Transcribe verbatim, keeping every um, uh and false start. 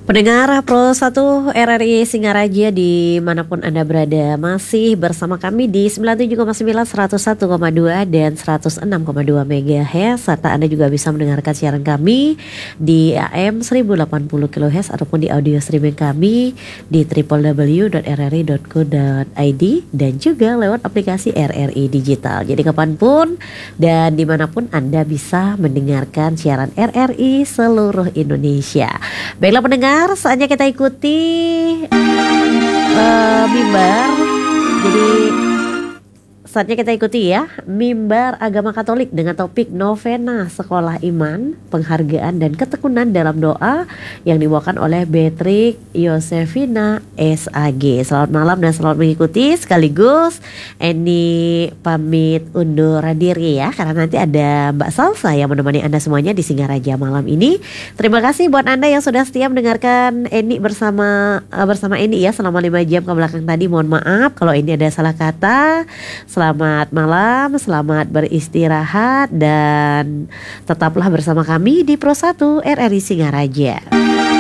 Pendengar Pro satu R R I Singaraja dimanapun Anda berada, masih bersama kami di sembilan puluh tujuh koma sembilan, seratus satu koma dua dan seratus enam koma dua megahertz. Serta Anda juga bisa mendengarkan siaran kami di A M seribu delapan puluh kilohertz ataupun di audio streaming kami di w w w dot r r i dot co dot i d dan juga lewat aplikasi R R I Digital. Jadi kapanpun dan dimanapun Anda bisa mendengarkan siaran R R I seluruh Indonesia. Baiklah pendengar, saatnya kita ikuti uh, mimbar. Jadi saatnya kita ikuti ya mimbar agama Katolik dengan topik novena sekolah iman, penghargaan dan ketekunan dalam doa yang dibawakan oleh Beatrix Yosefina S A G. Selamat malam dan selamat mengikuti, sekaligus Eni pamit undur diri ya, karena nanti ada Mbak Salsa yang menemani Anda semuanya di Singaraja malam ini. Terima kasih buat Anda yang sudah setia mendengarkan Eni bersama uh, bersama Eni ya selama lima jam ke belakang tadi. Mohon maaf kalau ini ada salah kata. Selamat malam, selamat beristirahat dan tetaplah bersama kami di Pro satu R R I Singaraja.